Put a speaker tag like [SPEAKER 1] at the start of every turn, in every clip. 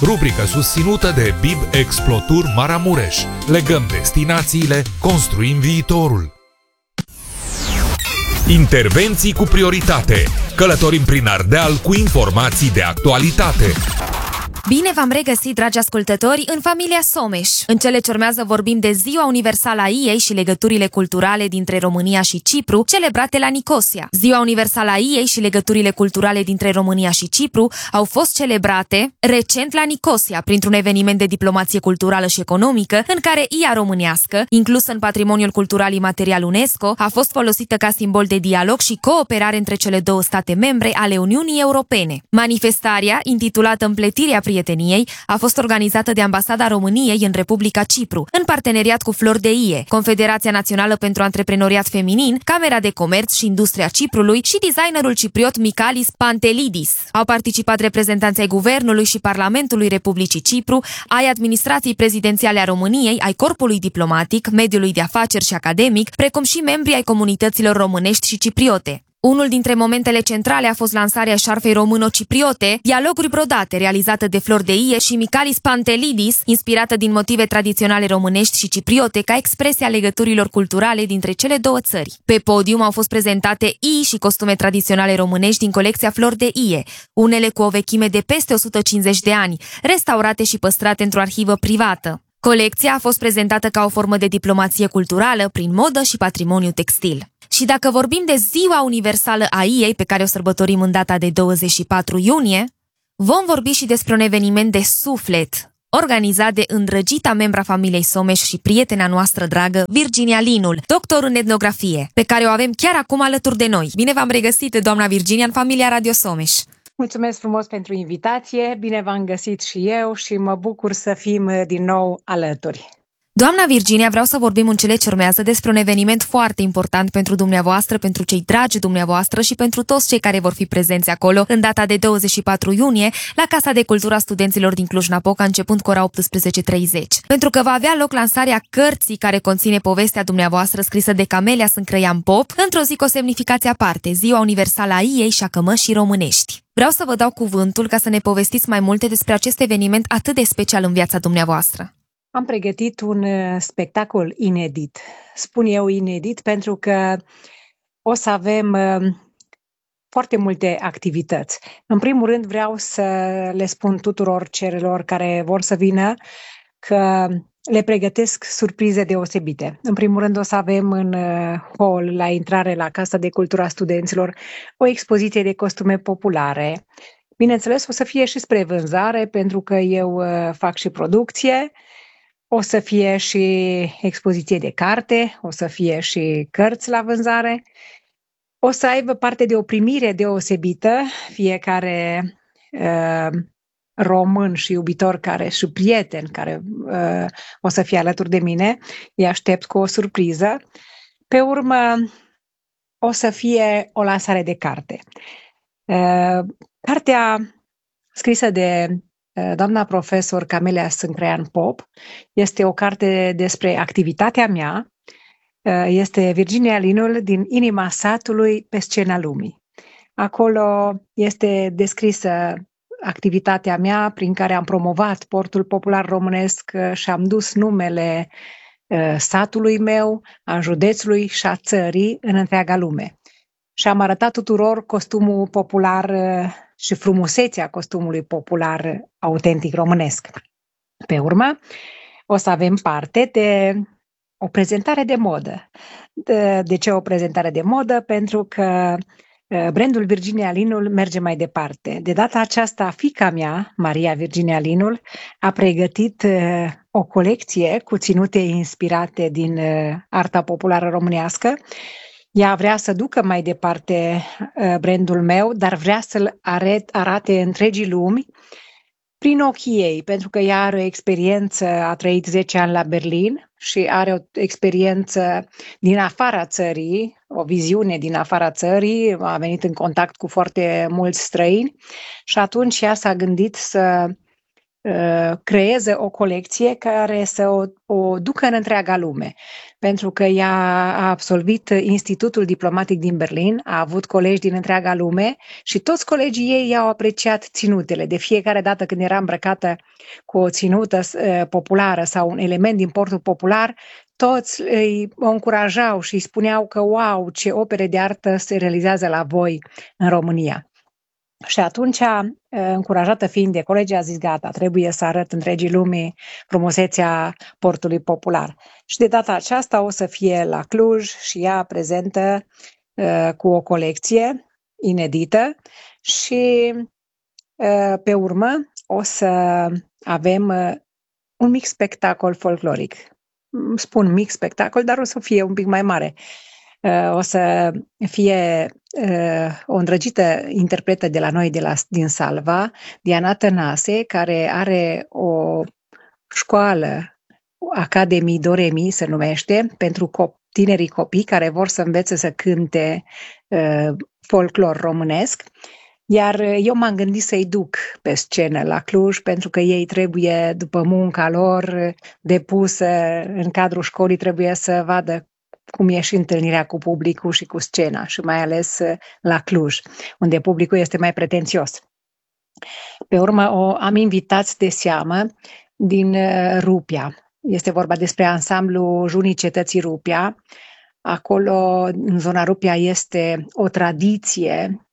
[SPEAKER 1] rubrică susținută de BIB Explotur Maramureș. Legăm destinațiile, construim viitorul. Intervenții cu prioritate. Călătorim prin Ardeal cu informații de actualitate.
[SPEAKER 2] Bine v-am regăsit, dragi ascultători, în familia Someș. În cele ce urmează vorbim de Ziua Universală a IEI și legăturile culturale dintre România și Cipru, celebrate la Nicosia. Ziua Universală a IEI și legăturile culturale dintre România și Cipru au fost celebrate recent la Nicosia, printr-un eveniment de diplomație culturală și economică, în care IA românească, inclusă în patrimoniul cultural imaterial UNESCO, a fost folosită ca simbol de dialog și cooperare între cele două state membre ale Uniunii Europene. Manifestarea, intitulată Împletirea prieteniei, a fost organizată de Ambasada României în Republica Cipru, în parteneriat cu Flori de Ie, Confederația Națională pentru Antreprenoriat Feminin, Camera de Comerț și Industria Ciprului și designerul cipriot Michalis Pantelidis. Au participat reprezentanții ai Guvernului și Parlamentului Republicii Cipru, ai administrației prezidențiale a României, ai corpului diplomatic, mediului de afaceri și academic, precum și membrii ai comunităților românești și cipriote. Unul dintre momentele centrale a fost lansarea șarfei româno-cipriote, dialoguri brodate, realizată de Flori de Ie și Michalis Pantelidis, inspirată din motive tradiționale românești și cipriote ca expresia legăturilor culturale dintre cele două țări. Pe podium au fost prezentate ii și costume tradiționale românești din colecția Flori de Ie, unele cu o vechime de peste 150 de ani, restaurate și păstrate într-o arhivă privată. Colecția a fost prezentată ca o formă de diplomație culturală prin modă și patrimoniu textil. Și dacă vorbim de Ziua Universală a IEI, pe care o sărbătorim în data de 24 iunie, vom vorbi și despre un eveniment de suflet, organizat de îndrăgita membra familiei Someș și prietena noastră dragă, Virginia Linul, doctor în etnografie, pe care o avem chiar acum alături de noi. Bine v-am regăsit, doamna Virginia, în familia Radio Someș.
[SPEAKER 3] Mulțumesc frumos pentru invitație, bine v-am găsit și eu și mă bucur să fim din nou alături.
[SPEAKER 2] Doamna Virginia, vreau să vorbim în cele ce urmează despre un eveniment foarte important pentru dumneavoastră, pentru cei dragi dumneavoastră și pentru toți cei care vor fi prezenți acolo în data de 24 iunie la Casa de Cultură a Studenților din Cluj-Napoca, începând cu ora 18:30. Pentru că va avea loc lansarea cărții care conține povestea dumneavoastră scrisă de Camelia Sâncrăian Pop, într-o zi cu o semnificație aparte, Ziua Universală a IEI și a cămășii românești. Vreau să vă dau cuvântul ca să ne povestiți mai multe despre acest eveniment atât de special în viața dumneavoastră.
[SPEAKER 3] Am pregătit un spectacol inedit. Spun eu inedit pentru că o să avem foarte multe activități. În primul rând vreau să le spun tuturor celor care vor să vină că le pregătesc surprize deosebite. În primul rând o să avem în hall, la intrare la Casa de Cultură a Studenților, o expoziție de costume populare. Bineînțeles, o să fie și spre vânzare, pentru că eu fac și producție. O să fie și expoziție de carte, o să fie și cărți la vânzare. O să aibă parte de o primire deosebită, fiecare român și iubitor și prieten care o să fie alături de mine. Îi aștept cu o surpriză. Pe urmă o să fie o lansare de carte. Cartea scrisă de doamna profesor Camelia Sâncrăian Pop este o carte despre activitatea mea. Este Virginia Linul din inima satului pe scena lumii. Acolo este descrisă activitatea mea prin care am promovat portul popular românesc și am dus numele satului meu, a județului și a țării în întreaga lume. Și am arătat tuturor costumul popular și frumusețea costumului popular autentic românesc. Pe urmă, o să avem parte de o prezentare de modă. De ce o prezentare de modă? Pentru că brandul Virginia Linul merge mai departe. De data aceasta, fiica mea, Maria Virginia Linul, a pregătit o colecție cu ținute inspirate din arta populară românească. Ea vrea să ducă mai departe brandul meu, dar vrea să-l arate întregii lumi prin ochii ei, pentru că ea are o experiență, a trăit 10 ani la Berlin și are o experiență din afara țării, o viziune din afara țării, a venit în contact cu foarte mulți străini și atunci ea s-a gândit să creeze o colecție care să o ducă în întreaga lume. Pentru că ea a absolvit Institutul Diplomatic din Berlin, a avut colegi din întreaga lume și toți colegii ei i-au apreciat ținutele. De fiecare dată când era îmbrăcată cu o ținută populară sau un element din portul popular, toți îi încurajau și îi spuneau că wow, ce opere de artă se realizează la voi în România. Și atunci, încurajată fiind de colegi, a zis gata, trebuie să arăt întregii lumii frumusețea portului popular. Și de data aceasta o să fie la Cluj și ea prezentă cu o colecție inedită și pe urmă o să avem un mic spectacol folcloric. Spun mic spectacol, dar o să fie un pic mai mare. O să fie o îndrăgită interpretă de la noi, din Salva, Diana Tănase, care are o școală, Academie Doremi se numește, pentru tinerii copii care vor să învețe să cânte folclor românesc. Iar eu m-am gândit să-i duc pe scenă la Cluj, pentru că ei trebuie, după munca lor depusă în cadrul școlii, trebuie să vadă cum e și întâlnirea cu publicul și cu scena, și mai ales la Cluj, unde publicul este mai pretențios. Pe urmă am invitați de seamă din Rupia. Este vorba despre ansamblu Junii Cetății Rupia. Acolo, în zona Rupia, este o tradiție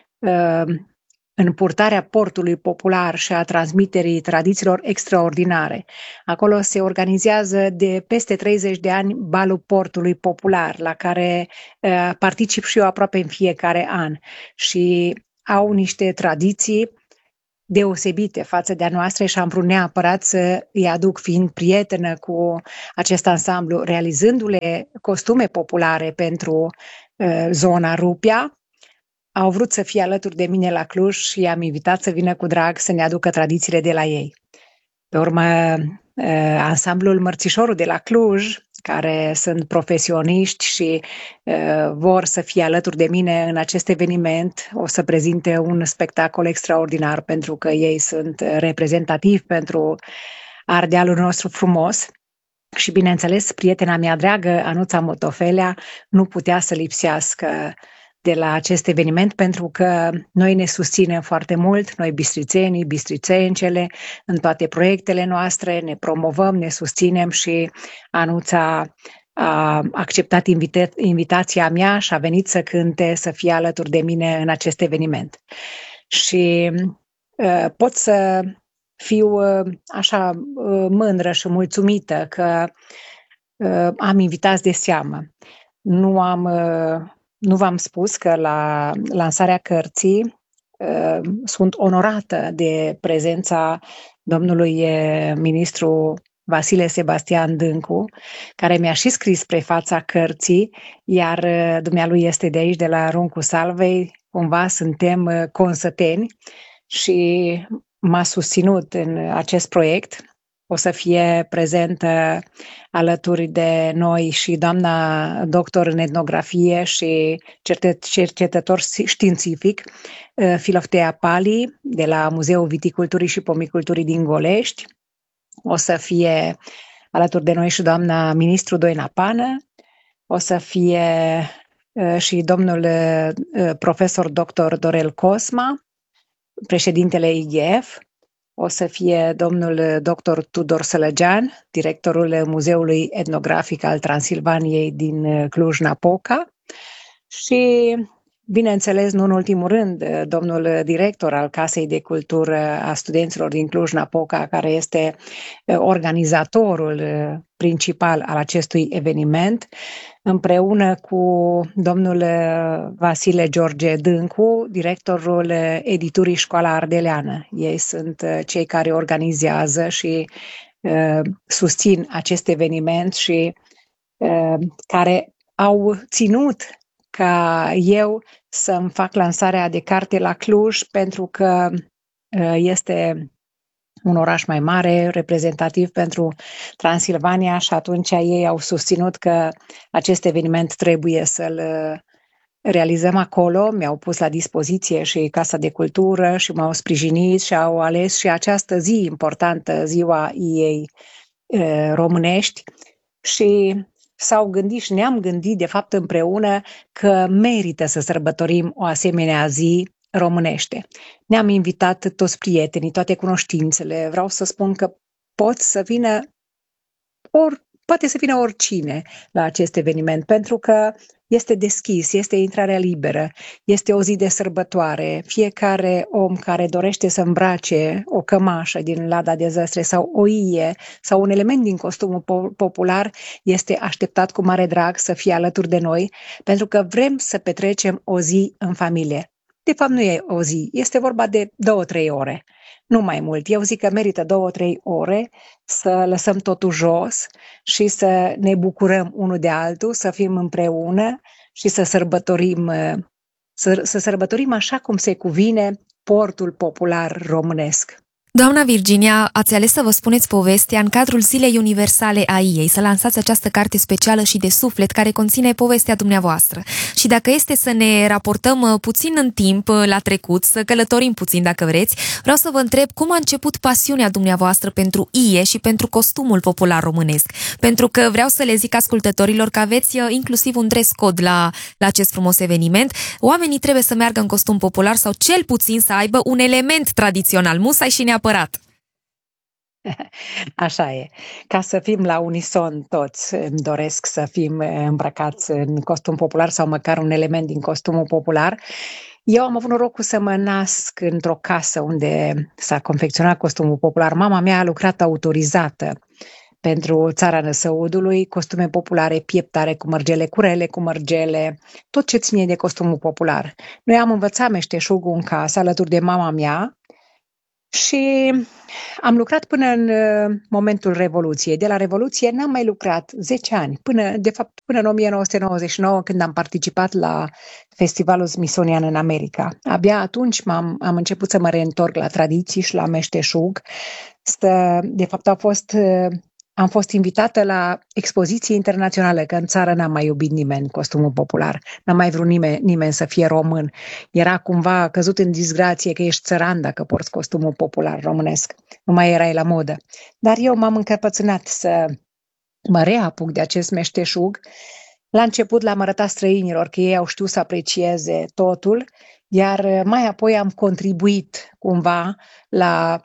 [SPEAKER 3] în purtarea portului popular și a transmiterii tradițiilor extraordinare. Acolo se organizează de peste 30 de ani balul portului popular, la care particip și eu aproape în fiecare an. Și au niște tradiții deosebite față de a noastră și am vrut neapărat să îi aduc, fiind prietenă cu acest ansamblu, realizându-le costume populare pentru zona Rupia. Au vrut să fie alături de mine la Cluj și i-am invitat să vină cu drag să ne aducă tradițiile de la ei. Pe urmă, ansamblul Mărțișorul de la Cluj, care sunt profesioniști și vor să fie alături de mine în acest eveniment, o să prezinte un spectacol extraordinar, pentru că ei sunt reprezentativi pentru Ardealul nostru frumos. Și, bineînțeles, prietena mea dragă, Anuța Motofelea, nu putea să lipsească de la acest eveniment, pentru că noi ne susținem foarte mult, noi bistrițenii, bistrițencele, în toate proiectele noastre, ne promovăm, ne susținem și Anuța a acceptat invitația mea și a venit să cânte, să fie alături de mine în acest eveniment. Și pot să fiu așa mândră și mulțumită că am invitați de seamă. Nu v-am spus că la lansarea cărții sunt onorată de prezența domnului ministru Vasile Sebastian Dâncu, care mi-a și scris prefața cărții, iar dumnealui este de aici, de la Runcu Salvei, cumva suntem consăteni și m-a susținut în acest proiect. O să fie prezentă alături de noi și doamna doctor în etnografie și cercetător științific, Filoftea Pali, de la Muzeul Viticulturii și Pomiculturii din Golești. O să fie alături de noi și doamna ministru Doina Pană. O să fie și domnul profesor dr. Dorel Cosma, președintele IGF. O să fie domnul dr. Tudor Sălăgean, directorul Muzeului Etnografic al Transilvaniei din Cluj-Napoca și, bineînțeles, nu în ultimul rând, domnul director al Casei de Cultură a Studenților din Cluj-Napoca, care este organizatorul principal al acestui eveniment, împreună cu domnul Vasile George Dâncu, directorul editurii Școala Ardeleană. Ei sunt cei care organizează și susțin acest eveniment și care au ținut ca eu să-mi fac lansarea de carte la Cluj, pentru că este un oraș mai mare, reprezentativ pentru Transilvania, și atunci ei au susținut că acest eveniment trebuie realizăm acolo, mi-au pus la dispoziție și Casa de Cultură și m-au sprijinit și au ales și această zi importantă, ziua ei românești, și s-au gândit și ne-am gândit de fapt împreună că merită să sărbătorim o asemenea zi românește. Ne-am invitat toți prietenii, toate cunoștințele. Vreau să spun că poate să vină oricine la acest eveniment, pentru că este deschis, este intrarea liberă, este o zi de sărbătoare. Fiecare om care dorește să îmbrace o cămașă din lada de zăstre sau o ie sau un element din costumul popular este așteptat cu mare drag să fie alături de noi, pentru că vrem să petrecem o zi în familie. De fapt nu e o zi, este vorba de 2-3 ore. Nu mai mult. Eu zic că merită 2-3 ore să lăsăm totul jos și să ne bucurăm unul de altul, să fim împreună și să sărbătorim așa cum se cuvine portul popular românesc.
[SPEAKER 2] Doamna Virginia, ați ales să vă spuneți povestea în cadrul Zilei Universale a IEI, să lansați această carte specială și de suflet care conține povestea dumneavoastră. Și dacă este să ne raportăm puțin în timp la trecut, să călătorim puțin dacă vreți, vreau să vă întreb cum a început pasiunea dumneavoastră pentru IE și pentru costumul popular românesc. Pentru că vreau să le zic ascultătorilor că aveți inclusiv un dress code la acest frumos eveniment. Oamenii trebuie să meargă în costum popular sau cel puțin să aibă un element tradițional, musai și neapărat.
[SPEAKER 3] Așa e. Ca să fim la unison toți, îmi doresc să fim îmbrăcați în costum popular sau măcar un element din costumul popular. Eu am avut norocul să mă nasc într-o casă unde s-a confecționat costumul popular. Mama mea a lucrat autorizată pentru țara Năsăudului, costume populare, pieptare cu mărgele, curele cu mărgele, tot ce ține de costumul popular. Noi am învățat meșteșugul în casă alături de mama mea, și am lucrat până în momentul Revoluției. De la Revoluție n-am mai lucrat 10 ani, până în 1999, când am participat la Festivalul Smithsonian în America. Abia atunci am început să mă reîntorc la tradiții și la meșteșug. De fapt, am fost invitată la expoziție internațională, că în țară n-a mai iubit nimeni costumul popular, n-a mai vrut nimeni să fie român. Era cumva căzut în disgrație că ești țăran dacă porți costumul popular românesc. Nu mai erai la modă. Dar eu m-am încăpățânat să mă reapuc de acest meșteșug. La început l-am arătat străinilor că ei au știut să aprecieze totul, iar mai apoi am contribuit cumva la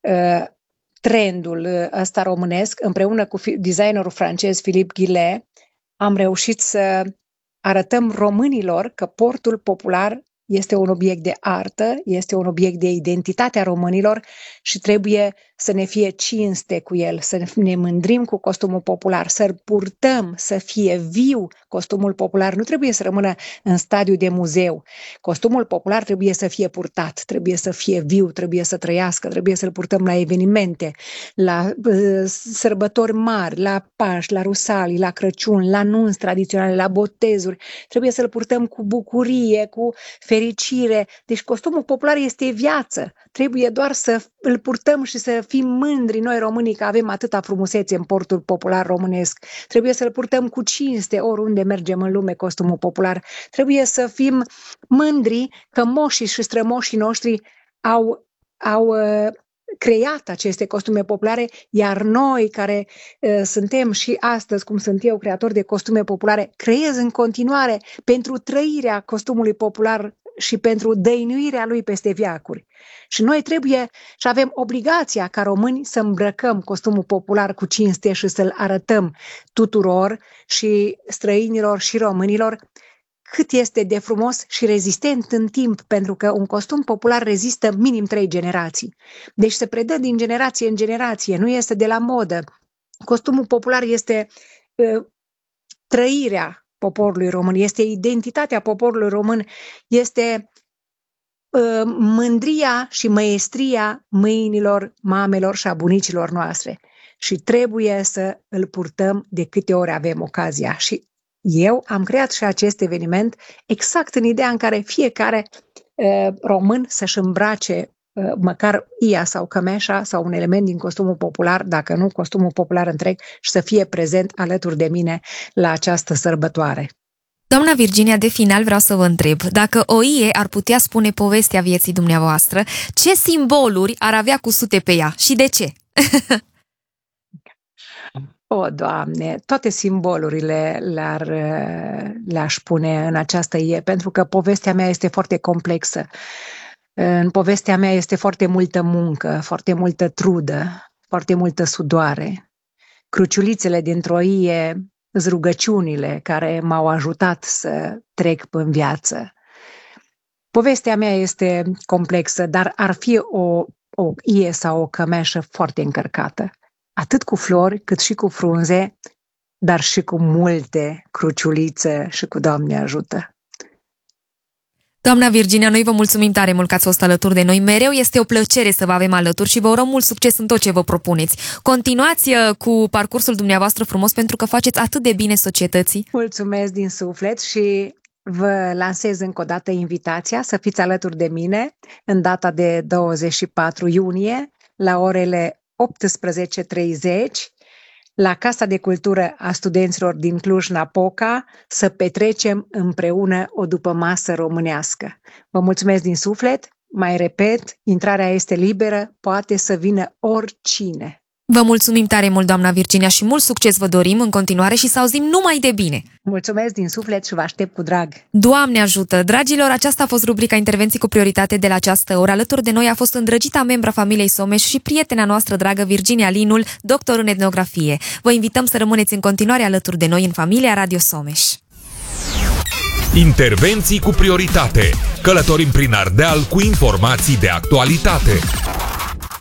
[SPEAKER 3] trendul ăsta românesc, împreună cu designerul francez Philippe Guillet, am reușit să arătăm românilor că portul popular este un obiect de artă, este un obiect de identitate a românilor și trebuie să ne fie cinste cu el, să ne mândrim cu costumul popular, să-l purtăm, să fie viu costumul popular. Nu trebuie să rămână în stadiu de muzeu. Costumul popular trebuie să fie purtat, trebuie să fie viu, trebuie să trăiască, trebuie să-l purtăm la evenimente, la sărbători mari, la Paști, la Rusalii, la Crăciun, la nunți tradiționale, la botezuri. Trebuie să-l purtăm cu bucurie, cu fericire. Deci costumul popular este viață. Trebuie doar să îl purtăm și să fim mândri noi românii că avem atâta frumusețe în portul popular românesc. Trebuie să-l purtăm cu cinste oriunde mergem în lume costumul popular. Trebuie să fim mândri că moșii și strămoșii noștri au creat aceste costume populare, iar noi care suntem și astăzi, cum sunt eu, creatori de costume populare, creez în continuare pentru trăirea costumului popular și pentru dăinuirea lui peste veacuri. Și noi trebuie și avem obligația ca români să îmbrăcăm costumul popular cu cinste și să-l arătăm tuturor, și străinilor și românilor, cât este de frumos și rezistent în timp, pentru că un costum popular rezistă minim 3 generații. Deci se predă din generație în generație, nu este de la modă. Costumul popular este trăirea poporului român, este identitatea poporului român, este mândria și măestria mâinilor, mamelor și a bunicilor noastre. Și trebuie să îl purtăm de câte ori avem ocazia. Și eu am creat și acest eveniment exact în ideea în care fiecare român să-și îmbrace măcar ia sau cămeșa sau un element din costumul popular, dacă nu costumul popular întreg, și să fie prezent alături de mine la această sărbătoare.
[SPEAKER 2] Doamna Virginia, de final vreau să vă întreb, dacă o ie ar putea spune povestea vieții dumneavoastră, ce simboluri ar avea cusute pe ea și de ce?
[SPEAKER 3] O, Doamne, toate simbolurile le-aș pune în această ie, pentru că povestea mea este foarte complexă. În povestea mea este foarte multă muncă, foarte multă trudă, foarte multă sudoare. Cruciulițele dintr-o ie sunt rugăciunile care m-au ajutat să trec în viață. Povestea mea este complexă, dar ar fi o ie sau o cămeșă foarte încărcată. Atât cu flori, cât și cu frunze, dar și cu multe cruciulițe și cu Doamne ajută.
[SPEAKER 2] Doamna Virginia, noi vă mulțumim tare mult că ați fost alături de noi. Mereu este o plăcere să vă avem alături și vă urăm mult succes în tot ce vă propuneți. Continuați cu parcursul dumneavoastră frumos pentru că faceți atât de bine societății.
[SPEAKER 3] Mulțumesc din suflet și vă lansez încă o dată invitația să fiți alături de mine în data de 24 iunie la orele 18:30 la Casa de Cultură a Studenților din Cluj-Napoca să petrecem împreună o dupămasă românească. Vă mulțumesc din suflet, mai repet, intrarea este liberă, poate să vină oricine.
[SPEAKER 2] Vă mulțumim tare mult, doamna Virginia, și mult succes vă dorim în continuare și să auzim numai de bine.
[SPEAKER 3] Mulțumesc din suflet și vă aștept cu drag.
[SPEAKER 2] Doamne ajută! Dragilor, aceasta a fost rubrica Intervenții cu prioritate de la această oră. Alături de noi a fost îndrăgita membră familiei Someș și prietena noastră dragă Virginia Linul, doctor în etnografie. Vă invităm să rămâneți în continuare alături de noi în familia Radio Someș.
[SPEAKER 1] Intervenții cu prioritate. Călătorim prin Ardeal cu informații de actualitate.